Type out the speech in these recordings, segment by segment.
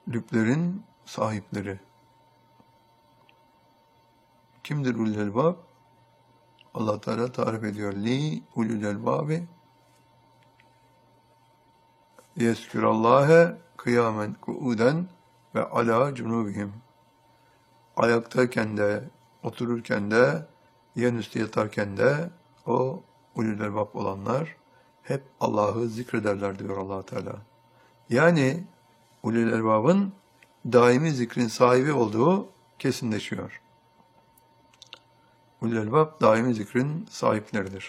lüblerin sahipleri. Kimdir ulul elbab? Allah Teala tarif ediyor. Li ulul elbabi yezkürallâhe kıyamen kuuden ve ala cunubihim. Ayaktayken de, otururken de, yanüstü yatarken de o ulul elbab olanlar hep Allah'ı zikrederler diyor Allah Teala. Yani ulul elbabın daimi zikrin sahibi olduğu kesinleşiyor. Ulul elbab daimi zikrin sahipleridir.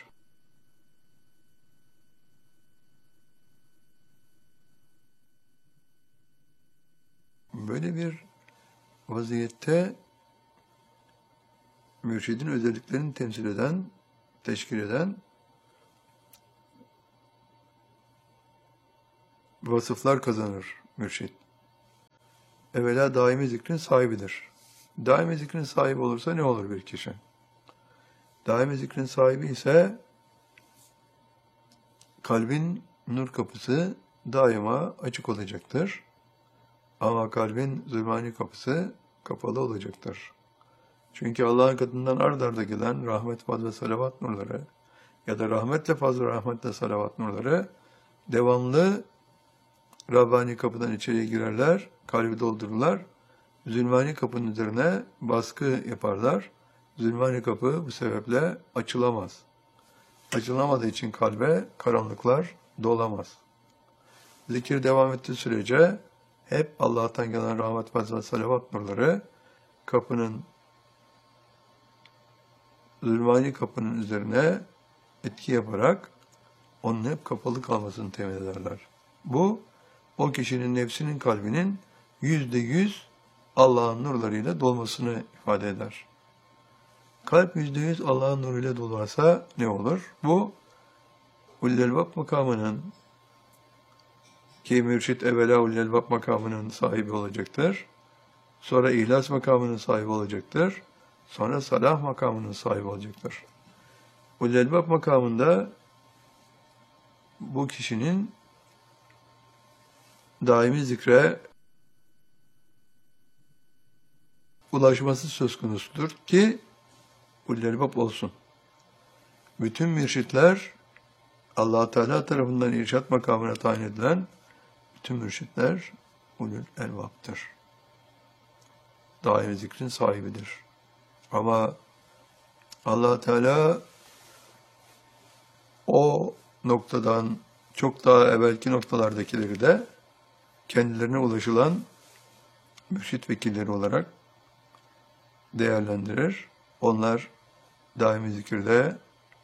Böyle bir vaziyette mürşidin özelliklerini temsil eden, teşkil eden vasıflar kazanır mürşid. Evvela daimi zikrin sahibidir. Daimi zikrin sahibi olursa ne olur bir kişi? Daimi zikrin sahibi ise kalbin nur kapısı daima açık olacaktır. Ama kalbin zulmani kapısı kapalı olacaktır. Çünkü Allah'ın katından ard arda gelen rahmet, fazl ve salavat nurları ya da rahmetle fazl ve rahmetle salavat nurları devamlı Rabbani kapıdan içeriye girerler, kalbi doldururlar. Zulmani kapının üzerine baskı yaparlar. Zulmani kapı bu sebeple açılamaz. Açılamadığı için kalbe karanlıklar dolamaz. Zikir devam ettiği sürece hep Allah'tan gelen rahmet, fazl ve salavat nurları kapının, zulmani kapının üzerine etki yaparak onun hep kapalı kalmasını temin ederler. Bu, o kişinin nefsinin kalbinin %100 Allah'ın nurlarıyla dolmasını ifade eder. Kalp %100 Allah'ın nuruyla dolarsa ne olur? Bu, ulul elbab makamının, ki mürşid evvela ulul elbab makamının sahibi olacaktır. Sonra ihlas makamının sahibi olacaktır. Sonra salah makamının sahibi olacaktır. Ulul elbab makamında bu kişinin daimi zikre ulaşması söz konusudur ki ulul elbab olsun. Bütün mürşitler Allah Teala tarafından irşat makamına tayin edilen bütün mürşitler ulul elbaptır. Daimi zikrin sahibidir. Ama Allah Teala o noktadan çok daha evvelki noktalardakileri de kendilerine ulaşılan mürşit vekilleri olarak değerlendirir. Onlar daimi zikirde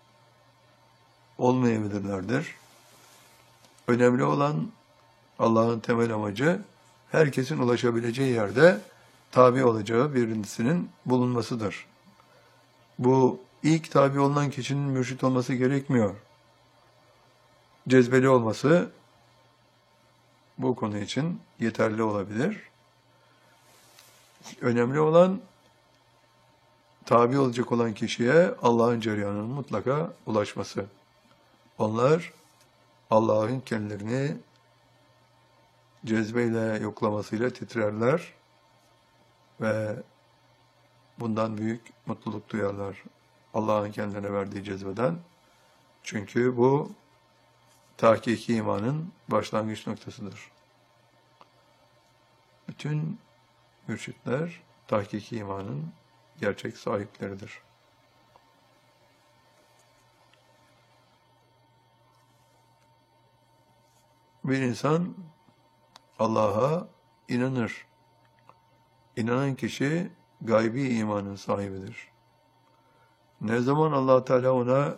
olmayabilirlerdir. Önemli olan Allah'ın temel amacı herkesin ulaşabileceği yerde tabi olacağı birincisinin bulunmasıdır. Bu ilk tabi olunan kişinin mürşit olması gerekmiyor. Cezbeli olması bu konu için yeterli olabilir. Önemli olan tabi olacak olan kişiye Allah'ın cereyanının mutlaka ulaşması. Onlar Allah'ın kendilerini cezbeyle yoklamasıyla titrerler ve bundan büyük mutluluk duyarlar Allah'ın kendilerine verdiği cezbeden. Çünkü bu tahkiki imanın başlangıç noktasıdır. Bütün mürşitler tahkiki imanın gerçek sahipleridir. Bir insan Allah'a inanır. İnanan kişi gaybi imanın sahibidir. Ne zaman Allah Teala ona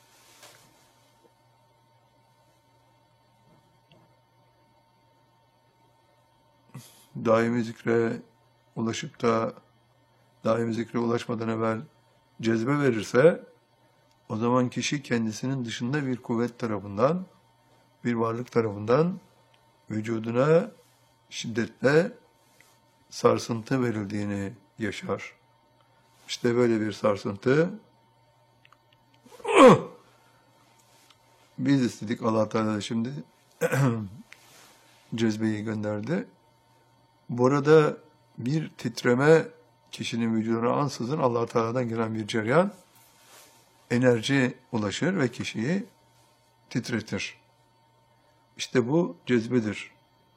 daimi zikre ulaşıp da daimi zikre ulaşmadan evvel cezbe verirse, o zaman kişi kendisinin dışında bir kuvvet tarafından, bir varlık tarafından vücuduna şiddetle sarsıntı verildiğini yaşar. İşte böyle bir sarsıntı biz istedik, Allah Teala şimdi cezbeyi gönderdi. Burada bir titreme kişinin vücuduna ansızın Allah Teala'dan gelen bir cereyan enerji ulaşır ve kişiyi titretir. İşte bu cezbedir.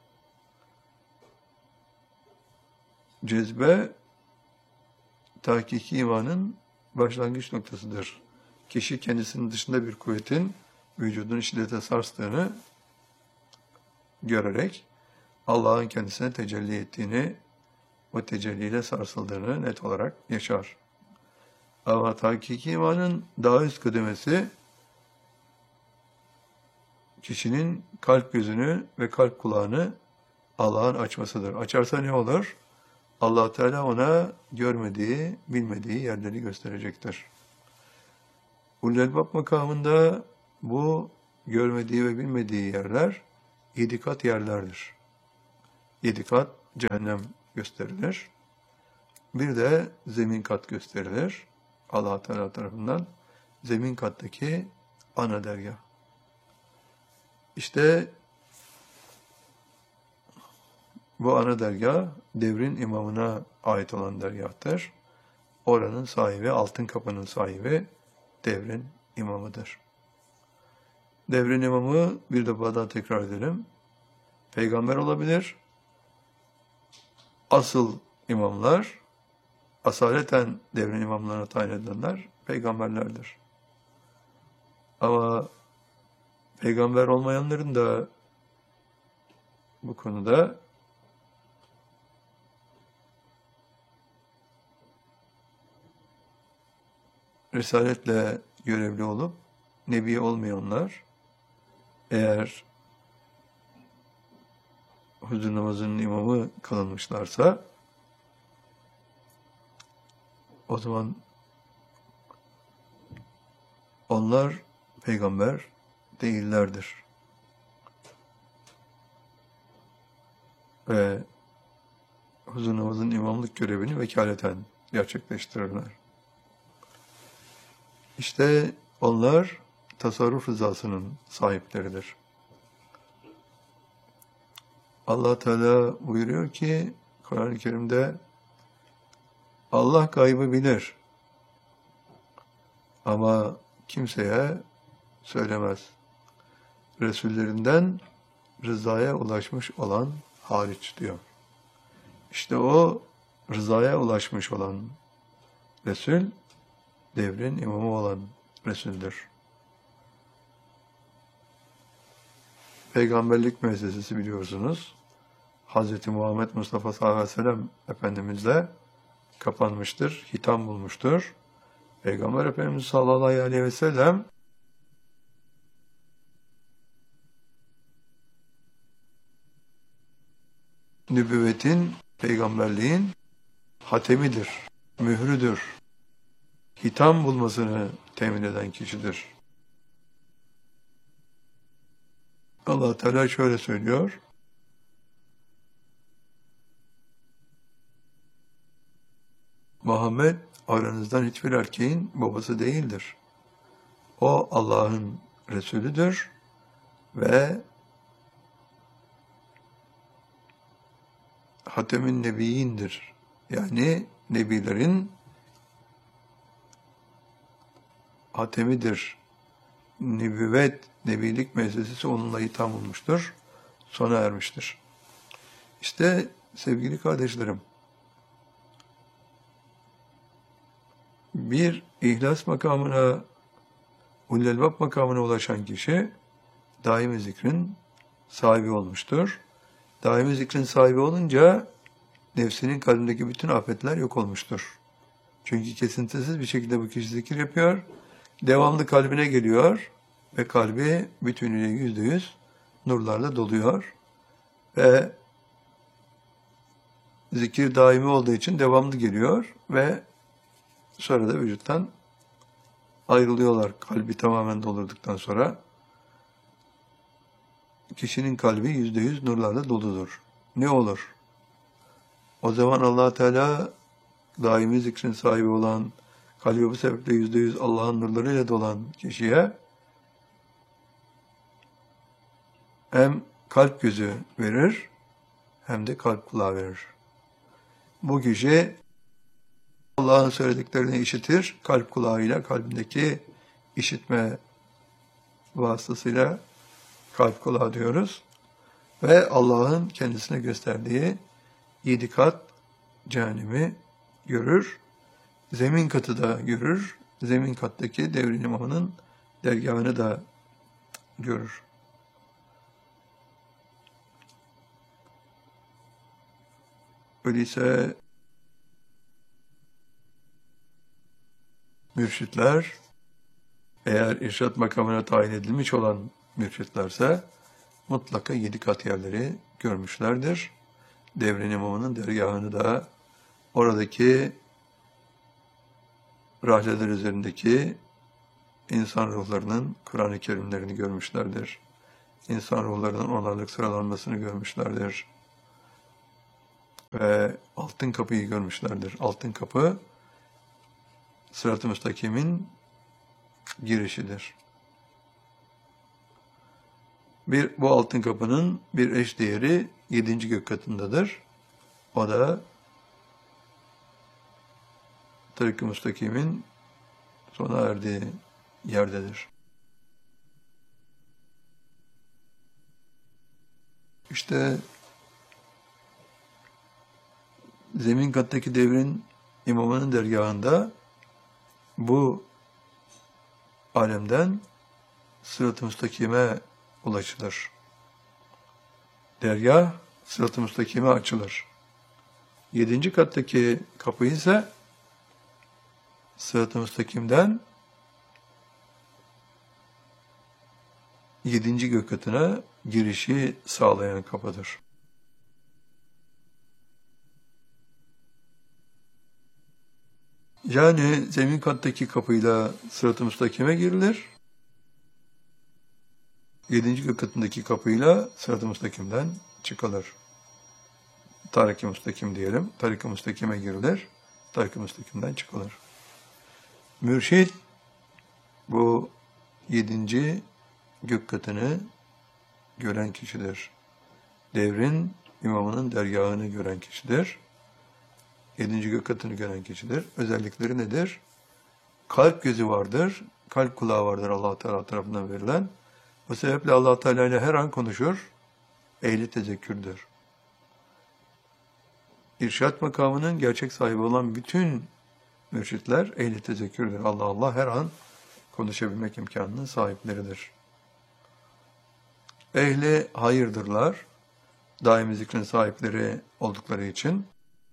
Cezbe tahkiki imanın başlangıç noktasıdır. Kişi kendisinin dışında bir kuvvetin vücudunu şiddete sarstığını görerek Allah'ın kendisine tecelli ettiğini, o tecelliyle sarsıldığını net olarak yaşar. Ama tahkiki imanın daha üst kıdemesi kişinin kalp gözünü ve kalp kulağını Allah'ın açmasıdır. Açarsa ne olur? Allah Teala ona görmediği, bilmediği yerleri gösterecektir. Ulul-Elbab makamında bu görmediği ve bilmediği yerler 7 kat yerlerdir. 7 kat cehennem gösterilir. Bir de zemin kat gösterilir. Allah Teala tarafından zemin kattaki ana dergah. İşte bu ana dergah devrin imamına ait olan dergahtır. Oranın sahibi, altın kapının sahibi devrin imamıdır. Devrin imamı, bir defa daha tekrar edelim, peygamber olabilir. Asıl imamlar, asaleten devrin imamlarına tayin edilenler peygamberlerdir. Ama peygamber olmayanların da bu konuda risaletle görevli olup nebi olmayanlar, eğer huzur namazının imamı kılınmışlarsa, o zaman onlar peygamber değillerdir. Ve huzur namazının imamlık görevini vekaleten gerçekleştirirler. İşte onlar tasarruf rızasının sahipleridir. Allah Teala buyuruyor ki Kur'an-ı Kerim'de Allah gaybı bilir ama kimseye söylemez. Resullerinden rızaya ulaşmış olan hariç diyor. İşte o rızaya ulaşmış olan Resul, devrin imamı olan Resul'dür. Peygamberlik müessesesi biliyorsunuz, Hz. Muhammed Mustafa sallallahu aleyhi ve sellem Efendimizle kapanmıştır, hitam bulmuştur. Peygamber Efendimiz sallallahu aleyhi ve sellem nübüvvetin, peygamberliğin hatemidir, mührüdür. Hitam bulmasını temin eden kişidir. Allah Teala şöyle söylüyor: Muhammed aranızdan hiçbir erkeğin babası değildir. O Allah'ın Resulüdür ve Hatem-i Nebiyindir. Yani nebilerin hatemidir. Nübüvvet, nebilik müessesesi onunla hitam olmuştur, sona ermiştir. İşte sevgili kardeşlerim, bir ihlas makamına, Ulul-Elbab makamına ulaşan kişi daimi zikrin sahibi olmuştur. Daimi zikrin sahibi olunca nefsinin kalbindeki bütün afetler yok olmuştur. Çünkü kesintisiz bir şekilde bu kişi zikir yapıyor, devamlı kalbine geliyor ve kalbi bütünüyle %100 nurlarla doluyor ve zikir daimi olduğu için devamlı geliyor ve sonra da vücuttan ayrılıyorlar. Kalbi tamamen doldurduktan sonra kişinin kalbi %100 nurlarla doludur. Ne olur? O zaman Allah Teala daimi zikrin sahibi olan, kalbi bu sebeple %100 Allah'ın nurlarıyla dolan kişiye hem kalp gözü verir, hem de kalp kulağı verir. Bu kişi Allah'ın söylediklerini işitir, kalp kulağıyla, kalbindeki işitme vasıtasıyla kalp kulağı diyoruz. Ve Allah'ın kendisine gösterdiği 7 kat cehennemi görür. Zemin katı da görür. Zemin kattaki devrin imamının dergahını da görür. Öyleyse mürşitler, eğer irşat makamına tayin edilmiş olan mürşitlerse mutlaka 7 kat yerleri görmüşlerdir. Devrin imamının dergahını da, oradaki rahleler üzerindeki insan ruhlarının Kur'an-ı Kerimlerini görmüşlerdir. İnsan ruhlarının onarlık sıralanmasını görmüşlerdir. Ve altın kapıyı görmüşlerdir. Altın kapı, Sırat-ı Müstakim'in girişidir. Bu altın kapının bir eş değeri 7. gök katındadır. O da Tarik-i Müstakim'in sona erdiği yerdedir. İşte zemin kattaki devrin imamının dergahında bu alemden Sırat-ı Müstakim'e ulaşılır. Dergah Sırat-ı Müstakim'e açılır. 7. kattaki kapı ise Sırat-ı Müstakim'den 7. gök katına girişi sağlayan kapıdır. Yani zemin kattaki kapıyla Sırat-ı Müstakim'e girilir. 7. gök katındaki kapıyla Sırat-ı Müstakim'den çıkılır. Tarik-i Müstakim diyelim. Tarik-i Müstakim'e girilir. Tarik-i Müstakim'den çıkılır. Mürşid bu 7. gök katını gören kişidir. Devrin imamının dergahını gören kişidir. 7. gök katını gören kişidir. Özellikleri nedir? Kalp gözü vardır, kalp kulağı vardır Allah Teala tarafından verilen. Bu sebeple Allah Teala ile her an konuşur. Ehli tezekkürdür. İrşat makamının gerçek sahibi olan bütün mürşitler ehli tezekkürdür. Allah her an konuşabilmek imkanının sahipleridir. Ehli hayırdırlar. Daimi zikrin sahipleri oldukları için.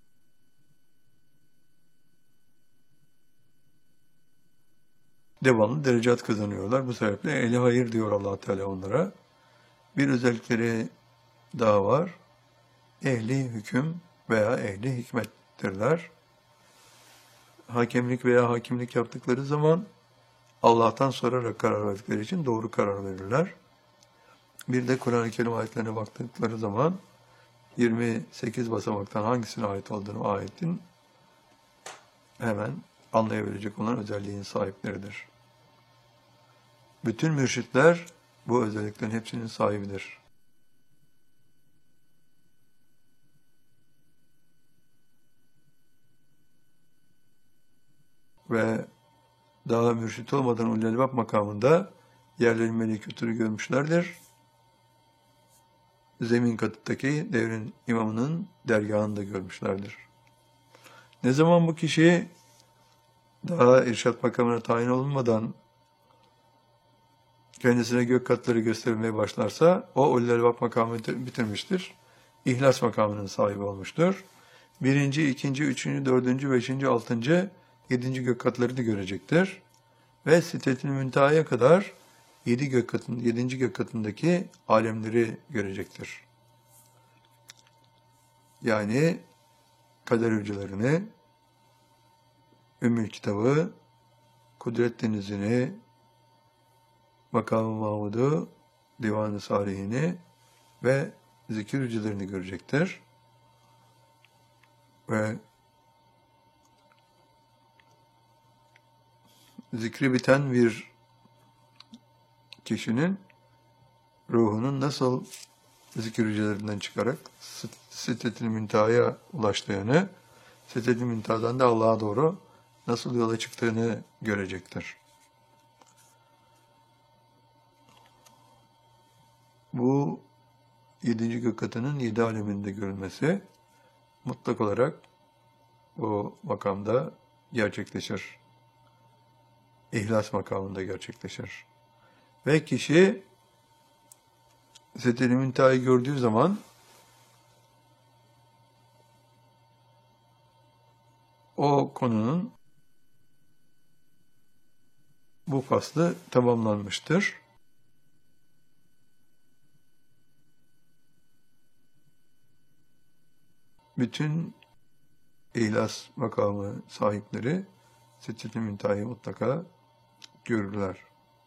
Devamlı derecat kazanıyorlar. Bu sebeple ehli hayır diyor Allah Teala onlara. Bir özellikleri daha var. Ehli hüküm veya ehli hikmettirler. Hakemlik veya hakimlik yaptıkları zaman Allah'tan sorarak karar verdikleri için doğru karar verirler. Bir de Kur'an-ı Kerim ayetlerine baktıkları zaman 28 basamaktan hangisine ait olduğunu ayetin hemen anlayabilecek olan özelliğin sahipleridir. Bütün mürşitler bu özelliklerin hepsinin sahibidir. Ve daha mürşit olmadan Ulul Elbab makamında yerlerin melekutunu görmüşlerdir. Zemin katındaki devrin imamının dergahını da görmüşlerdir. Ne zaman bu kişi daha irşat makamına tayin olunmadan kendisine gök katları göstermeye başlarsa o Ulul Elbab makamını bitirmiştir. İhlas makamının sahibi olmuştur. 1., 2., 3., 4., 5., 6., 7. gök katlarını görecektir. Ve Sidret-i Münteha'ya kadar 7. gök katındaki alemleri görecektir. Yani kader hücrelerini, Ümmül Kitabı, Kudret Denizi'ni, Makam-ı Mahmud'u, Divan-ı Salihini ve zikir hücrelerini görecektir. Ve zikri biten bir kişinin ruhunun nasıl zikir hücrelerinden çıkarak Sidret-i Münteha'ya ulaştığını, Sidret-i Münteha'dan da Allah'a doğru nasıl yola çıktığını görecektir. Bu 7. gök katının 7 aleminde görülmesi mutlak olarak o makamda gerçekleşir. İhlas makamında gerçekleşir. Ve kişi Sidret-i Münteha'yı gördüğü zaman o konunun bu faslı tamamlanmıştır. Bütün İhlas makamı sahipleri Sidret-i Münteha'yı mutlaka görürler.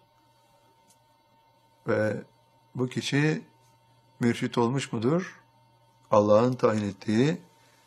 Ve bu kişi mürşit olmuş mudur? Allah'ın tayin ettiği